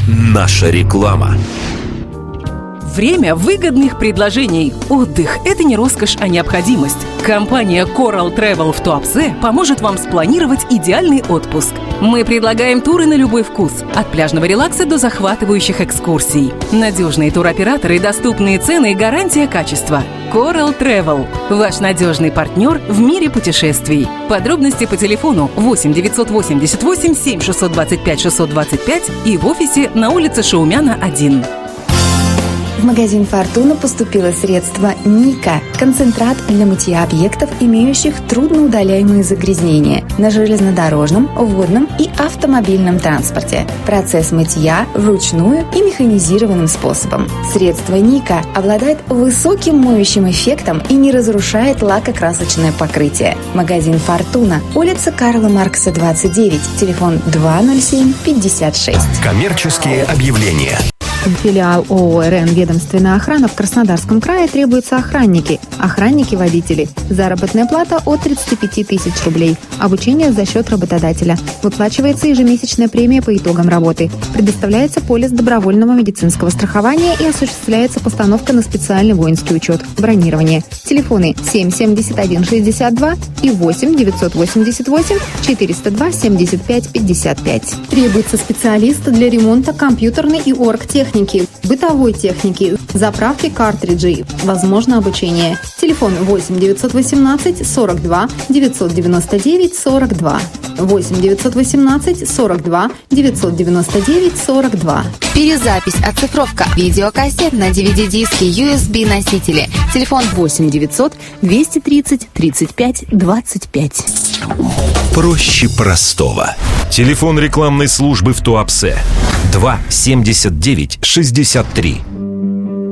Наша реклама. Время выгодных предложений. Отдых – это не роскошь, а необходимость. Компания Coral Travel в Туапсе поможет вам спланировать идеальный отпуск. Мы предлагаем туры на любой вкус, от пляжного релакса до захватывающих экскурсий. Надежные туроператоры, доступные цены и гарантия качества. Coral Travel – ваш надежный партнер в мире путешествий. Подробности по телефону 8 988 7 625 625 и в офисе на улице Шаумяна, 1. В магазин «Фортуна» поступило средство «Ника» – концентрат для мытья объектов, имеющих трудноудаляемые загрязнения на железнодорожном, водном и автомобильном транспорте. Процесс мытья вручную и механизированным способом. Средство «Ника» обладает высоким моющим эффектом и не разрушает лакокрасочное покрытие. Магазин «Фортуна», улица Карла Маркса, 29, телефон 207-56. Коммерческие объявления. Филиал ООО «РН Ведомственная охрана» в Краснодарском крае требуются охранники-водители. Заработная плата от 35 тысяч рублей. Обучение за счет работодателя. Выплачивается ежемесячная премия по итогам работы. Предоставляется полис добровольного медицинского страхования и осуществляется постановка на специальный воинский учет. Бронирование. Телефоны 7 71 62 и 8 988 402 75 55. Требуется специалист для ремонта компьютерной и оргтехники, бытовой техники, заправки картриджей. Возможно обучение. Телефон 8 918 42 999 42. 8 918 42 999 42. Перезапись, оцифровка, видеокассет на DVD-диски, USB-носители. Телефон 8 900 230 35 25. Проще простого. Телефон рекламной службы в Туапсе 2 79 63.